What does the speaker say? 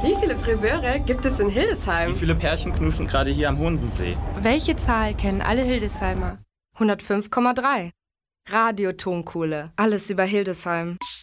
Wie viele Friseure gibt es in Hildesheim? Wie viele Pärchen knuschen gerade hier am Honsensee? Welche Zahl kennen alle Hildesheimer? 105,3. Radio Tonkohle. Alles über Hildesheim.